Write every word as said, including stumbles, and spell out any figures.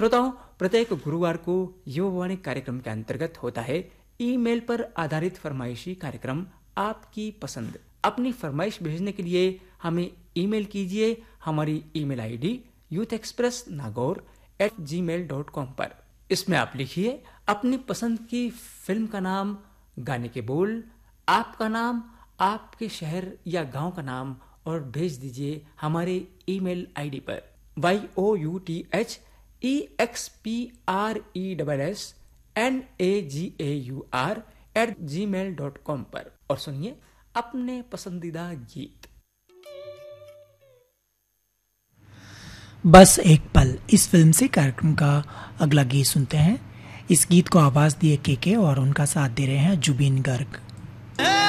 श्रोताओं, प्रत्येक गुरुवार को युवावाणी कार्यक्रम के अंतर्गत होता है ईमेल पर आधारित फरमाइशी कार्यक्रम आपकी पसंद। अपनी फरमाइश भेजने के लिए हमें ईमेल कीजिए। हमारी email ID youth express Nagaur eight जी मेल डॉट कॉम पर। इसमें आप लिखिए अपनी पसंद की फिल्म का नाम, गाने के बोल, आपका नाम, आपके शहर या गांव का नाम और भेज दीजिए हमारे ईमेल आईडी पर Y O U T H E x P R E double S N A ji A you are eight ji mail dot com पर। और सुनिए अपने पसंदीदा गीत। बस एक पल इस फिल्म से कार्यक्रम का अगला गीत सुनते हैं। इस गीत को आवाज दिए केके और उनका साथ दे रहे हैं जुबीन गर्ग।